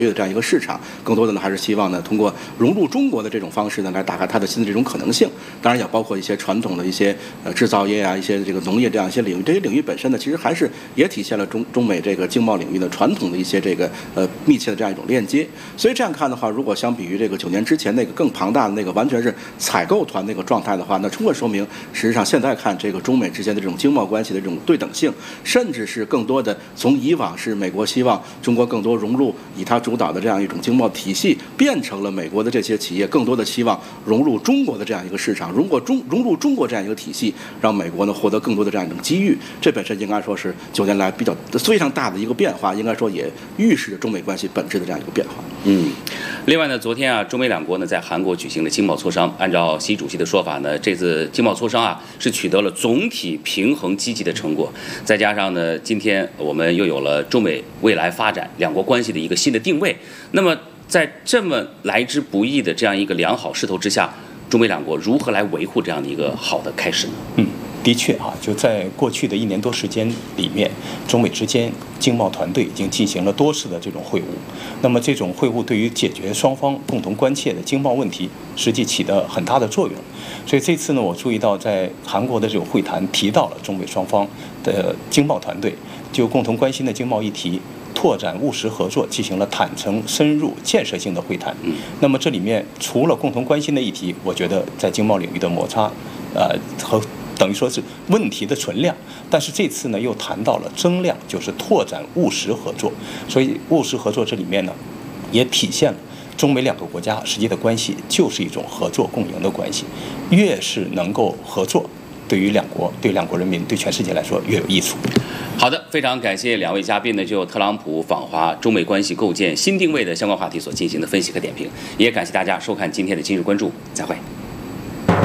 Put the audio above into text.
的这样一个市场，更多的呢还是希望呢通过融入中国的这种方式呢来打开它的新的这种可能性。当然也包括一些传统的一些制造业啊、一些这个农业这样一些领域，这些领域本身呢其实还是也体现了中美这个经贸领域的传统的一些这个密切的这样一种链接。所以这样看的话，如果相比于这个9年之前那个更庞大的那个完全是采购团那个状态的话，那充分说明实际上现在看这个中美之间的这种经贸关系的这种对等性，甚至是更多的从以往是美国希望中国更多融入以它主导的这样一种经贸体系，变成了美国的这些企业更多的希望融入中国的这样一个市场，融入中国这样一个体系，让美国呢获得更多的这样一种机遇。这本身应该说是9年来比较非常大的一个变化，应该说也预示着中美关系本质的这样一个变化。 另外呢，昨天啊，中美两国呢在韩国举行了经贸磋商。按照习主席的说法呢，这次经贸磋商啊是取得了总体平衡积极的成果。再加上呢，今天我们又有了中美未来发展两国关系的一个新的定位。那么在这么来之不易的这样一个良好势头之下，中美两国如何来维护这样的一个好的开始呢？ 的确啊，就在过去的1年多时间里面，中美之间经贸团队已经进行了多次的这种会晤。那么这种会晤对于解决双方共同关切的经贸问题，实际起得很大的作用。所以这次呢，我注意到在韩国的这种会谈提到了中美双方的经贸团队就共同关心的经贸议题拓展务实合作进行了坦诚、深入、建设性的会谈。那么这里面除了共同关心的议题，我觉得在经贸领域的摩擦，和等于说是问题的存量，但是这次呢又谈到了增量，就是拓展务实合作。所以务实合作这里面呢，也体现了中美两个国家实际的关系就是一种合作共赢的关系。越是能够合作，对于两国、对两国人民、对全世界来说越有益处。 好的，非常感谢两位嘉宾呢，就特朗普访华、中美关系构建新定位的相关话题所进行的分析和点评，也感谢大家收看今天的今日关注，再会。